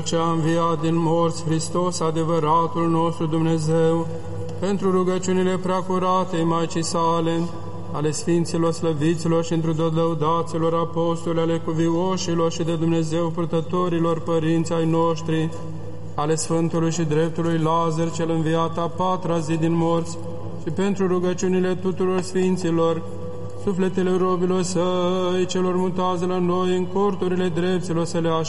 ce a înviat din morți Hristos, adevăratul nostru Dumnezeu, pentru rugăciunile preacuratei Maicii sale, ale Sfinților slăviților și întru tot lăudaților apostoli, ale cuvioșilor și de Dumnezeu purtătorilor părinți ai noștri, ale Sfântului și Dreptului Lazar, cel înviat a patra zi din morți, și pentru rugăciunile tuturor Sfinților, sufletele robilor săi, celor mutați la noi în corturile dreptilor să le